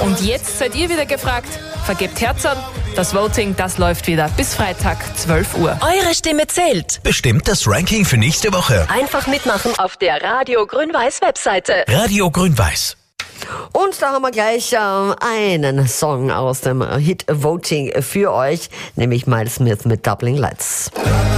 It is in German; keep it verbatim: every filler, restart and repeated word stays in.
Und jetzt seid ihr wieder gefragt. Vergebt Herzern. Das Voting, das läuft wieder bis Freitag, zwölf Uhr. Eure Stimme zählt. Bestimmt das Ranking für nächste Woche. Einfach mitmachen auf der Radio Grün-Weiß Webseite. Radio Grün-Weiß. Und da haben wir gleich ähm, einen Song aus dem Hit Voting für euch, nämlich Miles Smith mit Dublin Lights.